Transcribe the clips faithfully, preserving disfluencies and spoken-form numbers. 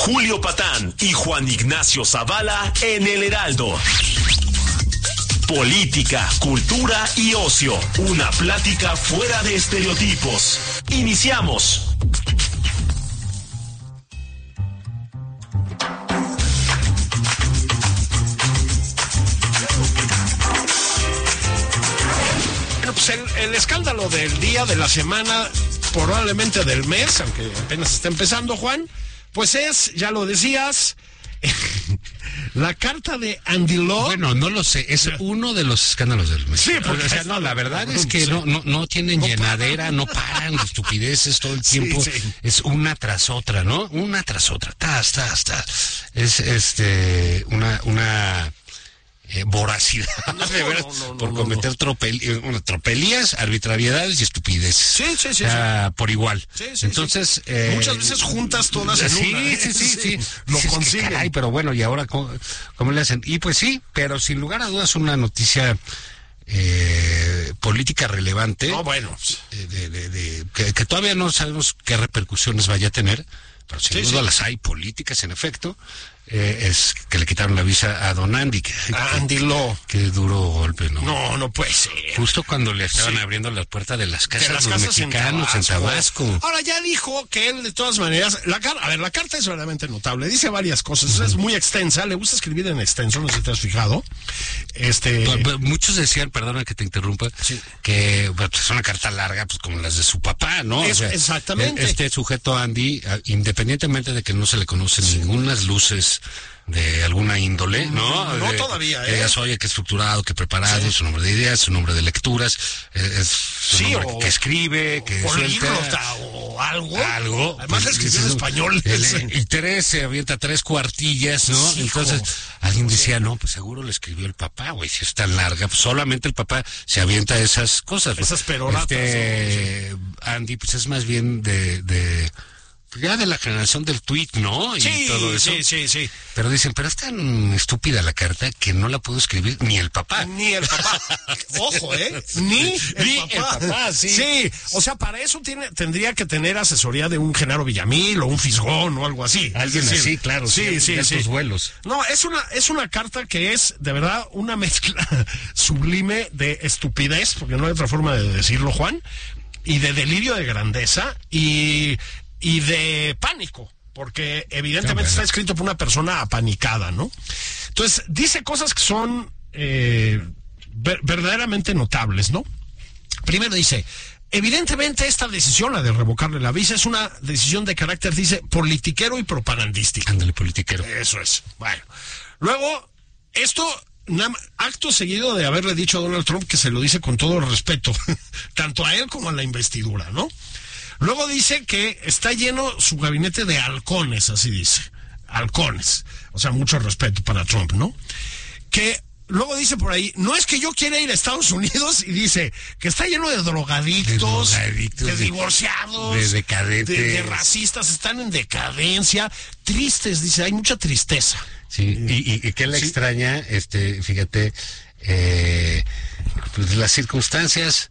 Julio Patán y Juan Ignacio Zavala en El Heraldo. Política, cultura y ocio. Una plática fuera de estereotipos. Iniciamos. Pues el, el escándalo del día, de la semana, probablemente del mes, aunque apenas está empezando, Juan, pues es, ya lo decías, la carta de Andy Lo. Bueno, no lo sé, es uno de los escándalos del mes. Sí, porque o sea, no, la verdad es que no, no, no tienen no llenadera, paran. no paran de estupideces todo el tiempo. Sí, sí. Es una tras otra, ¿no? Una tras otra. Tas, tas, tas. Es este una, una Eh, voracidad no, de veras, no, no, por no, cometer no. Tropel, eh, tropelías, arbitrariedades y estupideces. Sí, sí, sí. O sea, sí. por igual. Sí, sí, Entonces, sí. Eh, muchas veces juntas todas en sí, una. ¿eh? Sí, sí, sí, sí. Lo sí, consiguen. Es que, caray, pero bueno, ¿y ahora cómo, cómo le hacen? Y pues sí, pero sin lugar a dudas una noticia eh, política relevante. No, bueno. De, de, de, de, que, que todavía no sabemos qué repercusiones vaya a tener, pero sin sí, duda sí. las hay políticas, en efecto. Eh, es que le quitaron la visa a don Andy. Que, a Andy Lo. Qué duro golpe, ¿no? No, no puede ser. Justo cuando le estaban sí. abriendo las puertas de las casas de los casas mexicanos en Tabasco. en Tabasco. Ahora ya dijo que él, de todas maneras, la car- a ver, la carta es verdaderamente notable. Dice varias cosas. Uh-huh. Es muy extensa. Le gusta escribir en extenso, no sé si te has fijado. Este. Pues, muchos decían, perdona que te interrumpa, sí. que pues, es una carta larga, pues como las de su papá, ¿no? Es, o sea, exactamente. Este sujeto Andy, independientemente de que no se le conocen sí. ningunas luces de alguna índole, ¿no? No de, todavía, ¿eh? Que digas, oye, que estructurado, que preparado, sí. su nombre de ideas, su nombre de lecturas, eh, es su sí, nombre o, que escribe, que o suelta. O algo. Algo. Además pues, escribió en español. El, y tres, se avienta tres cuartillas, ¿no? Sí, Entonces, hijo. alguien decía, no, pues seguro le escribió el papá, güey, si es tan larga, pues solamente el papá se avienta esas cosas. Esas peroratas. Este, ¿no? sí. Andy, pues es más bien de... de ya de la generación del tweet, ¿no? Y sí, todo eso. sí, sí, sí. Pero dicen, pero es tan estúpida la carta que no la pudo escribir ni el papá. Ni el papá. Ojo, ¿eh? Ni el ni papá. El papá sí. sí. O sea, para eso tiene, tendría que tener asesoría de un Genaro Villamil o un Fisgón o algo así. Alguien es decir, así, claro. Sí, sí, sí. sí. vuelos. No, es una, es una carta que es, de verdad, una mezcla sublime de estupidez, porque no hay otra forma de decirlo, Juan, y de delirio de grandeza, y... y de pánico, porque evidentemente está escrito por una persona apanicada, ¿no? Entonces, dice cosas que son eh, ver, verdaderamente notables, ¿no? Primero dice, evidentemente esta decisión, la de revocarle la visa, es una decisión de carácter, dice, politiquero y propagandístico. Ándale, politiquero. Eso es. Bueno. Luego, esto... acto seguido de haberle dicho a Donald Trump que se lo dice con todo respeto, tanto a él como a la investidura, ¿no? Luego dice que está lleno su gabinete de halcones, así dice. Halcones. O sea, mucho respeto para Trump, ¿no? Que luego dice por ahí, no es que yo quiera ir a Estados Unidos, y dice que está lleno de drogadictos, de, drogadictos, de divorciados, de decadentes, de, de racistas, están en decadencia, tristes, dice, hay mucha tristeza. Sí, y, y, y qué le sí. extraña, este, fíjate, eh, pues las circunstancias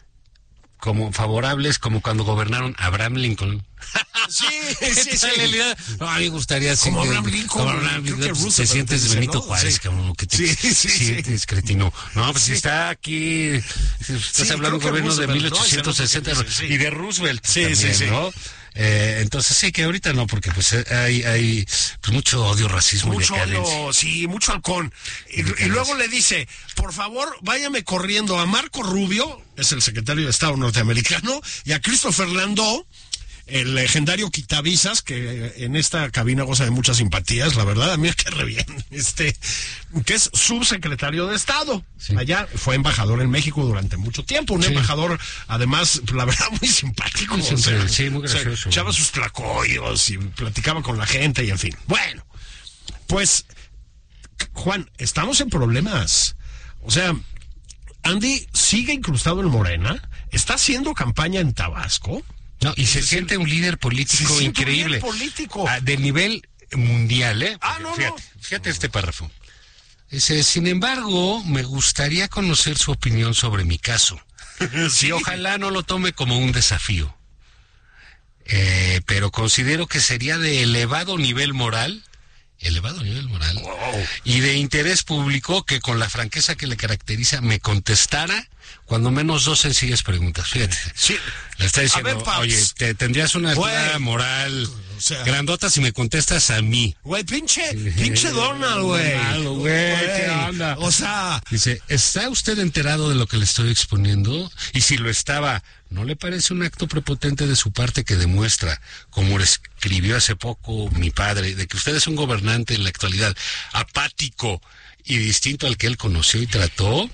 como favorables, como cuando gobernaron Abraham Lincoln. Sí, sí, sí. No, a mí me gustaría así. Como Abraham Lincoln. Como Abraham Lincoln, te sientes dice, Benito ¿no? Juárez, sí. cabrón, que te sí, sí, sientes sí. cretino. No, pues sí. si está aquí, estás sí, hablando de un gobierno de mil ochocientos sesenta, ¿no? sí. y de Roosevelt sí, también, sí, sí. ¿no? Eh, entonces sí, que ahorita no, porque pues hay, hay pues, mucho odio, racismo mucho y decadencia. Odio, sí, mucho halcón. Y, y luego le dice, por favor, váyame corriendo a Marco Rubio, es el secretario de Estado norteamericano, y a Christopher Landau, el legendario quitavisas, que en esta cabina goza de muchas simpatías, la verdad, a mí es que re bien, este, que es subsecretario de Estado. Sí. Allá fue embajador en México durante mucho tiempo, un sí. embajador, además, la verdad, muy simpático. Sí, o sea, sí, muy gracioso. O sea, echaba sus tlacoyos y platicaba con la gente y en fin. Bueno, pues, Juan, estamos en problemas. O sea, Andy sigue incrustado en Morena, está haciendo campaña en Tabasco. No, y se siente un líder político increíble. Un líder político. A, de nivel mundial, ¿eh? Ah, no, fíjate, no. Fíjate este párrafo. Dice, sin embargo, me gustaría conocer su opinión sobre mi caso. Sí. Y ojalá no lo tome como un desafío. eh, pero considero que sería de elevado nivel moral, elevado nivel moral, wow, y de interés público que con la franqueza que le caracteriza me contestara cuando menos dos sencillas preguntas. Fíjate, sí. Le está diciendo, ver, Paps, oye, te tendrías una altura moral, o sea, grandota si me contestas a mí. Güey, pinche, pinche Donald, güey. Güey, ¿qué onda? O sea... Dice, ¿está usted enterado de lo que le estoy exponiendo? Y si lo estaba, ¿no le parece un acto prepotente de su parte que demuestra, como escribió hace poco mi padre, de que usted es un gobernante en la actualidad apático y distinto al que él conoció y trató?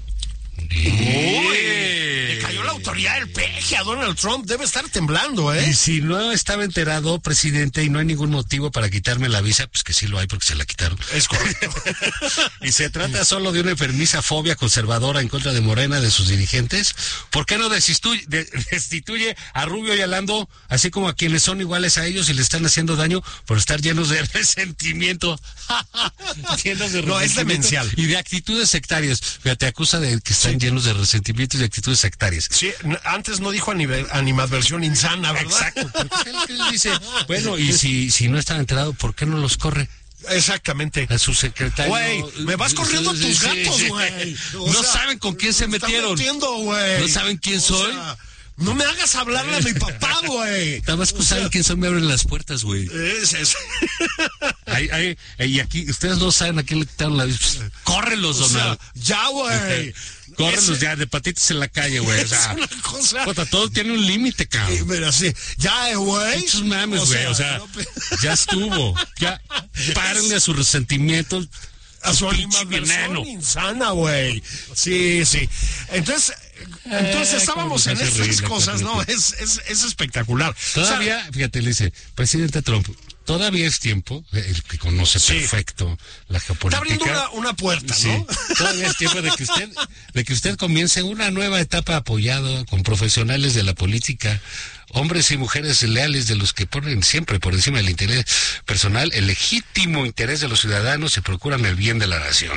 Uy, le cayó la autoridad del peje a Donald Trump, debe estar temblando, ¿eh? Y si no estaba enterado, presidente, y no hay ningún motivo para quitarme la visa, pues que sí lo hay porque se la quitaron. Es correcto. Y se trata solo de una enfermiza fobia conservadora en contra de Morena, de sus dirigentes. ¿Por qué no destituye, de, destituye a Rubio y a Lando, así como a quienes son iguales a ellos y le están haciendo daño por estar llenos de resentimiento? llenos de no, es demencial. Y de actitudes sectarias. Fíjate, acusa de que están sí. llenos de resentimientos y de actitudes sectarias. Sí, antes no dijo nivel, animadversión insana, ¿verdad? Exacto. Porque él dice, bueno, y si, si no están enterados, ¿por qué no los corre? Exactamente. A su secretario. Güey, me vas corriendo a tus gatos, güey. No sea, saben con quién se metieron. Metiendo, no saben quién o soy. Sea, no me hagas hablarle a mi papá, güey. Nada más que saben sea, quién son, me abren las puertas, güey. Es, es. Hay, hay, y aquí, ustedes no saben a quién le quitaron la visa. Córrelos, o Donald. Sea, ya, güey. Córrelos Ese... ya, de patitas en la calle, güey. O sea, una cosa... Puta, todo tiene un límite, cabrón. Sí, mira, sí. Ya, güey. Muchos mames, güey. O sea, no... ya estuvo. Ya, párenle a sus resentimientos. A su animadversión insana, güey. Sí, sí. Entonces... Entonces estábamos en estas cosas, ¿no? Es, es, es espectacular. Todavía, o sea, fíjate, le dice, presidente Trump, todavía es tiempo, el que conoce sí. perfecto la geopolítica. Está abriendo una, una puerta, ¿no? Sí, todavía es tiempo de que usted, de que usted comience una nueva etapa apoyado con profesionales de la política, hombres y mujeres leales de los que ponen siempre por encima del interés personal, el legítimo interés de los ciudadanos y procuran el bien de la nación.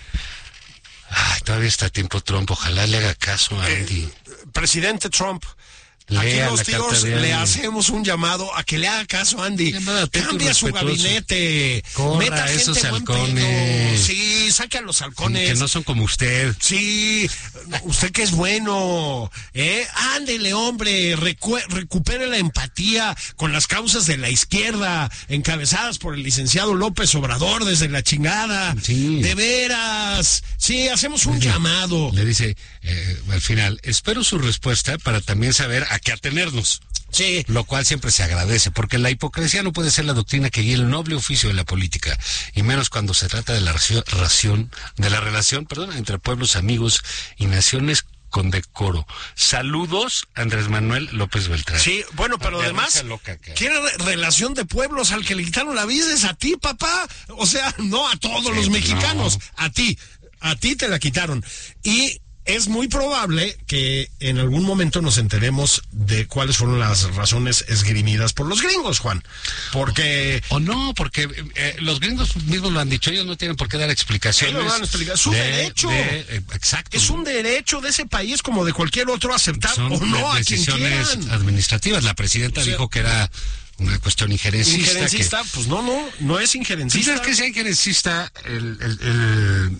Ay, todavía está a tiempo Trump, ojalá le haga caso a Andy. Eh, presidente Trump, Lea aquí los tíos le hacemos un llamado a que le haga caso a Andy. Cambia su gabinete. Corra meta a esos gente halcones. Sí, saque a los halcones. Que no son como usted. Sí, usted que es bueno. ¿eh? Ándele, hombre. Recu recupere la empatía con las causas de la izquierda, encabezadas por el licenciado López Obrador desde la chingada. Sí. De veras. Sí, hacemos un le, llamado. Le dice, eh, al final, espero su respuesta para también saber a que atenernos. Sí. Lo cual siempre se agradece, porque la hipocresía no puede ser la doctrina que guíe el noble oficio de la política, y menos cuando se trata de la ración, de la relación, perdón, entre pueblos, amigos y naciones con decoro. Saludos, Andrés Manuel López Beltrán. Sí, bueno, pero además, loca, ¿quién re relación de pueblos al que le quitaron la visa es a ti, papá? O sea, no a todos sí, los mexicanos, no. a ti, a ti te la quitaron. Y es muy probable que en algún momento nos enteremos de cuáles fueron las razones esgrimidas por los gringos, Juan. Porque... O, o no, porque eh, los gringos mismos lo han dicho, ellos no tienen por qué dar explicaciones. Ellos no van a explicar. Es un de, derecho. De, eh, exacto. Es un derecho de ese país como de cualquier otro aceptar Son o no a quien decisiones quieran. administrativas. La presidenta o sea, dijo que era una cuestión injerencista. Injerencista, que... pues no, no, no es injerencista. ¿Sabes que sea injerencista el... el, el...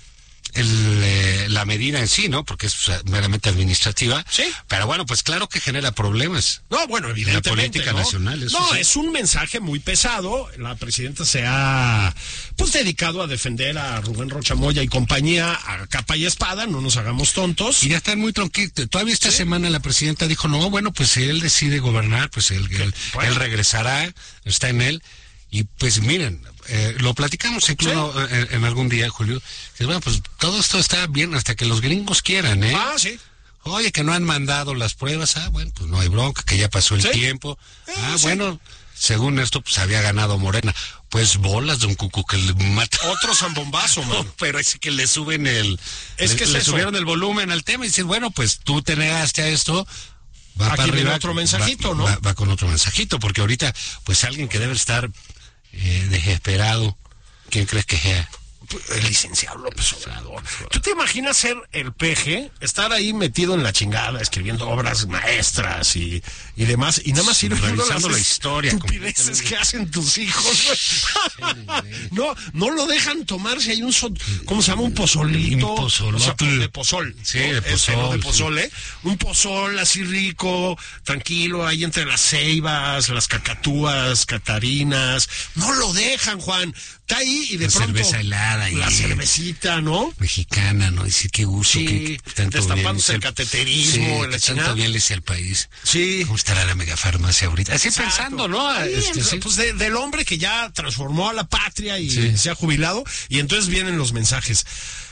El, eh, la medida en sí, ¿no? Porque es o sea, meramente administrativa. Sí. Pero bueno, pues claro que genera problemas. No, bueno, evidentemente. En la política ¿no? nacional. Eso no, sí. es un mensaje muy pesado. La presidenta se ha, pues, dedicado a defender a Rubén Rocha Moya y compañía a capa y espada. No nos hagamos tontos. Y ya están muy tranquilos. Todavía esta ¿Sí? semana la presidenta dijo, no, bueno, pues si él decide gobernar, pues él, él, bueno. él regresará, está en él. Y pues miren, eh, lo platicamos incluso ¿Sí? en, en algún día, Julio, que bueno, pues todo esto está bien hasta que los gringos quieran, ¿eh? Ah, sí. Oye, que no han mandado las pruebas, ah, bueno, pues no hay bronca, que ya pasó el ¿Sí? tiempo. Eh, ah, sí. bueno, según esto, pues había ganado Morena. Pues bolas, don Cucu, que le mata. Otro zambombazo, man. No, pero es que le suben el... Es le, que le es subieron el volumen al tema y dicen, bueno, pues tú te negaste a esto... Va Aquí para arriba, otro mensajito, va, ¿no? Va, va con otro mensajito, porque ahorita, pues alguien que debe estar... Eh, desesperado. ¿Quién crees que sea? el licenciado López Obrador. ¿Tú te imaginas ser el P G, estar ahí metido en la chingada, escribiendo obras maestras y, y demás, y nada más ir viendo las la historia, estupideces que hacen tus hijos, güey? No, no lo dejan tomar si hay un, so, ¿cómo se llama? Un pozolito. Un pozol. O sea, de pozol. Sí, ¿no? de pozol. Este, ¿no? De pozole. Sí. Un pozol así rico, tranquilo, ahí entre las ceibas, las cacatúas, catarinas. No lo dejan, Juan. Está ahí y de la pronto... cerveza helada. La y cervecita, ¿no? Mexicana, ¿no? Dice, qué gusto. Sí, que, que tanto destapándose el cateterismo. Sí, que tanto bien le hice al país. Sí. ¿Cómo estará la megafarmacia ahorita? Así Exacto. Pensando, ¿no? Sí, este, sí. Pues de, del hombre que ya transformó a la patria y sí. se ha jubilado. Y entonces vienen los mensajes.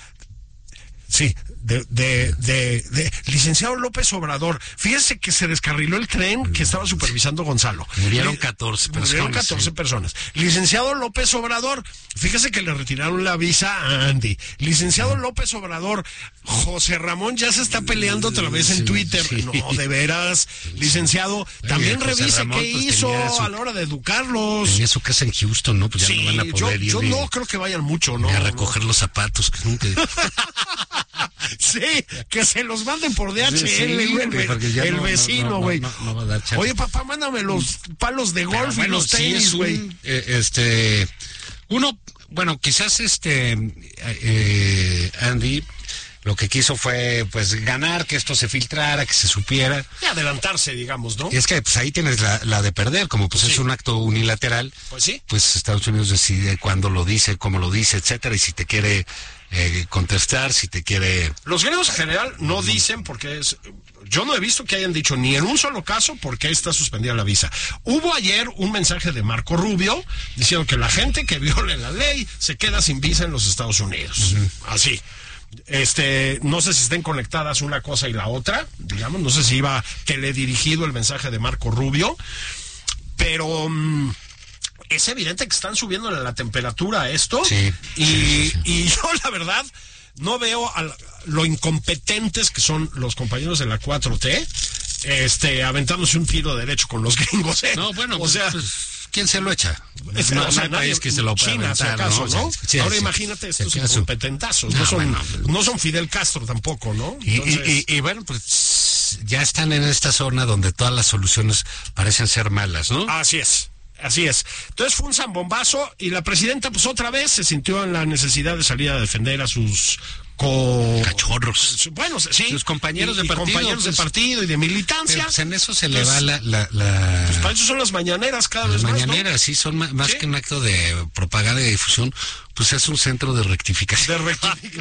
Sí, de, de, de, de licenciado López Obrador. Fíjese que se descarriló el tren que estaba supervisando Gonzalo. Murieron catorce personas. Murieron catorce sí. personas. Licenciado López Obrador, fíjese que le retiraron la visa a Andy. Licenciado sí. López Obrador, José Ramón ya se está peleando otra vez en sí, Twitter. Sí. No, de veras. Licenciado, Oye, también José revise Ramón, qué pues, hizo su, a la hora de educarlos. Tenía su casa en Houston, ¿no? Pues ya sí, no van a poder yo, ir. Yo no creo que vayan mucho, ¿no? A recoger no. los zapatos. Que nunca... Sí, que se los manden por D H L, sí, güey, sí, el no, vecino, güey. No, no, no Oye, papá, mándame los palos de golf Pero, y bueno, los tenis, güey. Sí eh, este, uno, bueno, quizás este, eh, Andy, lo que quiso fue, pues, ganar, que esto se filtrara, que se supiera. Y adelantarse, digamos, ¿no? Y es que, pues, ahí tienes la, la de perder, como, pues, sí. es un acto unilateral. Pues sí. Pues Estados Unidos decide cuándo lo dice, cómo lo dice, etcétera, y si te quiere... Eh, contestar, si te quiere... Los griegos en general no dicen porque es... Yo no he visto que hayan dicho ni en un solo caso por qué está suspendida la visa. Hubo ayer un mensaje de Marco Rubio diciendo que la gente que viole la ley se queda sin visa en los Estados Unidos. Uh-huh. Así. Este, no sé si estén conectadas una cosa y la otra, digamos, no sé si iba teledirigido el mensaje de Marco Rubio, pero... Um, es evidente que están subiendo la temperatura a esto sí, y, sí, sí. y yo la verdad no veo a lo incompetentes que son los compañeros de la cuatro T este, aventándose un tiro derecho con los gringos, ¿eh? No, bueno, o sea... Pues, ¿quién se lo echa? Es, no, o sea, no hay país que se lo pueda China, aventar, si acaso, ¿no? ¿no? Sí, Ahora sí, imagínate sí, estos sí, incompetentazos, no, no, son, bueno, no son Fidel Castro tampoco, ¿no? Entonces... Y, y, y, y bueno, pues ya están en esta zona donde todas las soluciones parecen ser malas, ¿no? Así es. Así es. Entonces fue un zambombazo y la presidenta pues otra vez se sintió en la necesidad de salir a defender a sus co... cachorros. Bueno, sí. Sus compañeros y, de y partido. compañeros pues, de partido y de militancia. Pues en eso se le va la... la, la... Pues para eso son las mañaneras cada las vez mañaneras, más, ¿no? sí, son más, más ¿Sí? que un acto de propaganda y difusión, pues es un centro de rectificación. De rectificación.